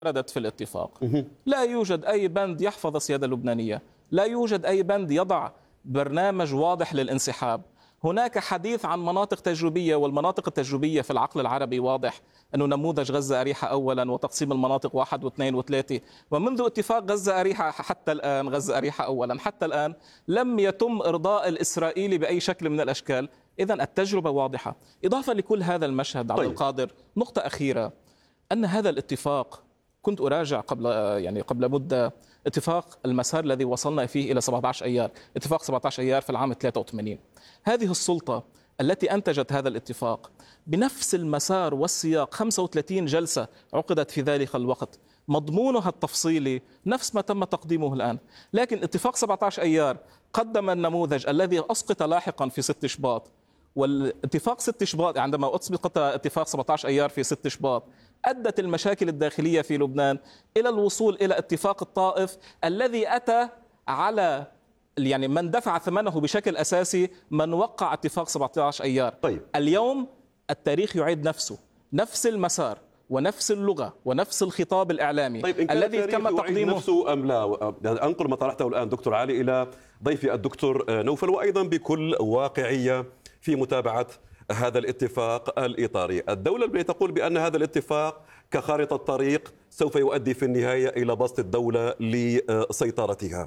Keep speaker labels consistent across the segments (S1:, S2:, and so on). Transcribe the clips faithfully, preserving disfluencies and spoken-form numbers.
S1: وردت في الاتفاق. لا يوجد أي بند يحفظ السيادة اللبنانية، لا يوجد أي بند يضع برنامج واضح للانسحاب. هناك حديث عن مناطق تجريبية، والمناطق التجريبية في العقل العربي واضح أنه نموذج غزة أريحة أولا وتقسيم المناطق واحد واثنين وثلاثة، ومنذ اتفاق غزة أريحة حتى الآن غزة أريحة أولا حتى الآن لم يتم إرضاء الإسرائيلي بأي شكل من الأشكال. إذن التجربة واضحة. إضافة لكل هذا المشهد عبد القادر، نقطة أخيرة، أن هذا الاتفاق كنت أراجع قبل يعني قبل مدة اتفاق المسار الذي وصلنا فيه إلى سبعة عشر أيار، اتفاق سبعة عشر أيار في العام ثلاثة وثمانين. هذه السلطة التي أنتجت هذا الاتفاق بنفس المسار والسياق، خمسة وثلاثين جلسة عقدت في ذلك الوقت، مضمونها التفصيلي نفس ما تم تقديمه الآن. لكن اتفاق سبعة عشر أيار قدم النموذج الذي أسقط لاحقا في ستة شباط، والاتفاق ستة شباط عندما أسقط اتفاق سبعة عشر أيار في ستة شباط أدت المشاكل الداخلية في لبنان إلى الوصول إلى اتفاق الطائف الذي أتى على يعني من دفع ثمنه بشكل أساسي من وقع اتفاق سبعة عشر أيار.
S2: طيب.
S1: اليوم التاريخ يعيد نفسه، نفس المسار ونفس اللغة ونفس الخطاب الإعلامي.
S2: طيب، إن كان
S1: الذي تم تقديمه
S2: نفسه أم لا؟ أنقل ما طرحته الآن دكتور علي إلى ضيفي الدكتور نوفل، وأيضا بكل واقعية في متابعة هذا الاتفاق الإطاري. الدولة اللبنانية تقول بأن هذا الاتفاق كخارطة طريق سوف يؤدي في النهاية إلى بسط الدولة لسيطرتها.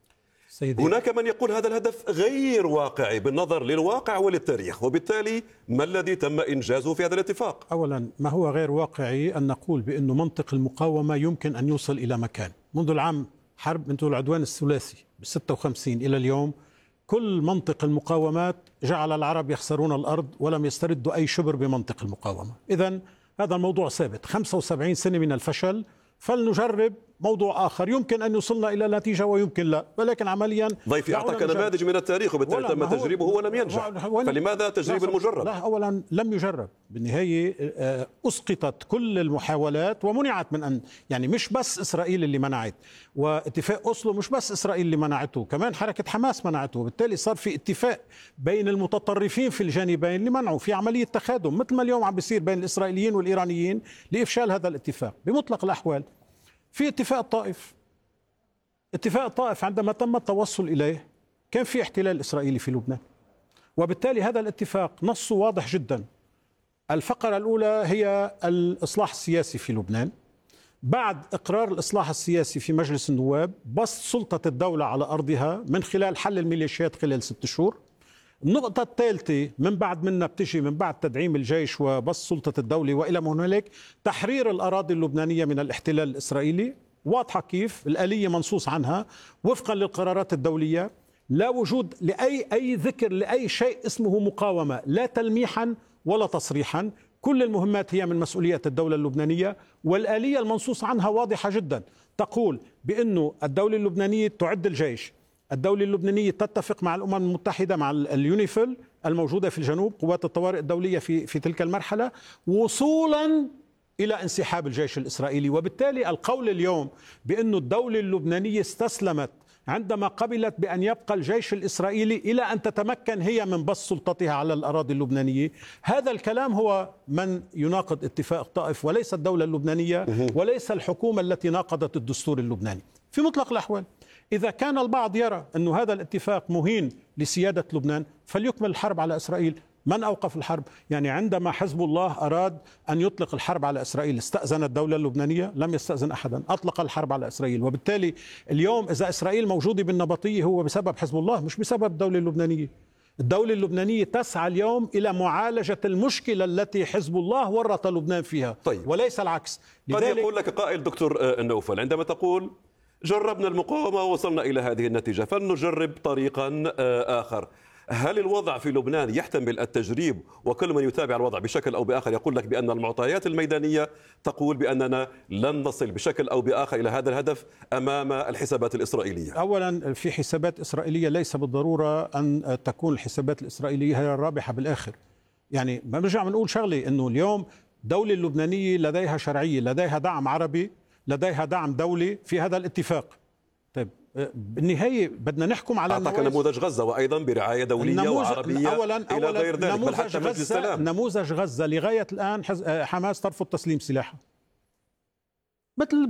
S2: سيدي. هناك من يقول هذا الهدف غير واقعي بالنظر للواقع وللتاريخ، وبالتالي ما الذي تم إنجازه في هذا الاتفاق؟
S3: أولا، ما هو غير واقعي أن نقول بأنه منطق المقاومة يمكن أن يوصل إلى مكان. منذ العام حرب منذ العدوان الثلاثي بستة وخمسين إلى اليوم كل منطق المقاومات جعل العرب يخسرون الأرض ولم يستردوا أي شبر بمنطق المقاومة. إذن هذا الموضوع ثابت. خمسة وسبعين سنة من الفشل، فلنجرب موضوع آخر يمكن أن يوصلنا إلى نتيجة ويمكن لا، ولكن عمليا
S2: ضيفي أعطاك نماذج من التاريخ وبالتالي تم تجريبه ولم ينجح، فلماذا تجريب المجرب؟
S3: لا، أولا لم يجرب. بالنهاية أسقطت كل المحاولات ومنعت من أن يعني مش بس إسرائيل اللي منعت، واتفاق أوسلو مش بس إسرائيل اللي منعته، كمان حركة حماس منعته، وبالتالي صار في اتفاق بين المتطرفين في الجانبين لمنعه، في عملية تخادم مثل ما اليوم عم بيصير بين الإسرائيليين والإيرانيين لإفشال هذا الاتفاق. بمطلق الأحوال في اتفاق الطائف، اتفاق الطائف عندما تم التوصل إليه كان في احتلال إسرائيلي في لبنان، وبالتالي هذا الاتفاق نصه واضح جدا. الفقرة الأولى هي الإصلاح السياسي في لبنان. بعد إقرار الإصلاح السياسي في مجلس النواب بسط سلطة الدولة على أرضها من خلال حل الميليشيات خلال ست شهور. النقطة الثالثة من بعد منا بتجي من بعد تدعيم الجيش وبسط سلطة الدولة وإلى ما هنالك تحرير الأراضي اللبنانية من الاحتلال الإسرائيلي. واضحة كيف الآلية منصوص عنها وفقا للقرارات الدولية، لا وجود لأي أي ذكر لأي شيء اسمه مقاومة، لا تلميحا ولا تصريحا. كل المهمات هي من مسؤولية الدولة اللبنانية، والآلية المنصوص عنها واضحة جدا، تقول بأنه الدولة اللبنانية تعد الجيش، الدولة اللبنانية تتفق مع الأمم المتحدة مع اليونيفيل الموجودة في الجنوب قوات الطوارئ الدولية في في تلك المرحلة وصولا إلى انسحاب الجيش الإسرائيلي. وبالتالي القول اليوم بأنه الدولة اللبنانية استسلمت عندما قبلت بأن يبقى الجيش الإسرائيلي إلى أن تتمكن هي من بسط سلطتها على الأراضي اللبنانية، هذا الكلام هو من يناقض اتفاق الطائف، وليس الدولة اللبنانية وليس الحكومة التي ناقضت الدستور اللبناني. في مطلق الأحوال إذا كان البعض يرى أن هذا الاتفاق مهين لسيادة لبنان فليكمل الحرب على إسرائيل. من أوقف الحرب؟ يعني عندما حزب الله أراد أن يطلق الحرب على إسرائيل استأذن الدولة اللبنانية؟ لم يستأذن أحدا، أطلق الحرب على إسرائيل. وبالتالي اليوم إذا إسرائيل موجودة بالنبطية هو بسبب حزب الله مش بسبب الدولة اللبنانية. الدولة اللبنانية تسعى اليوم إلى معالجة المشكلة التي حزب الله ورط لبنان فيها.
S2: طيب.
S3: وليس العكس.
S2: قد يقول لك قائل دكتور نوفل عندما تقول جربنا المقاومة ووصلنا إلى هذه النتيجة فلنجرب طريقا آخر، هل الوضع في لبنان يحتمل التجريب؟ وكل من يتابع الوضع بشكل أو بآخر يقول لك بأن المعطيات الميدانية تقول بأننا لن نصل بشكل أو بآخر إلى هذا الهدف أمام الحسابات الإسرائيلية.
S3: أولا في حسابات إسرائيلية ليس بالضرورة أن تكون الحسابات الإسرائيلية هي الرابحة بالآخر. يعني بنرجع بنقول شغلة أنه اليوم الدولة اللبنانية لديها شرعية، لديها دعم عربي، لديها دعم دولي في هذا الاتفاق. طيب بالنهاية بدنا نحكم على
S2: أعطاك نموذج غزة وأيضا برعاية دولية وعربية
S3: أولاً
S2: إلى
S3: أولاً
S2: غير ذلك، بل حتى مجلس السلام.
S3: نموذج غزة لغاية الآن حماس ترفض تسليم سلاحها. مثل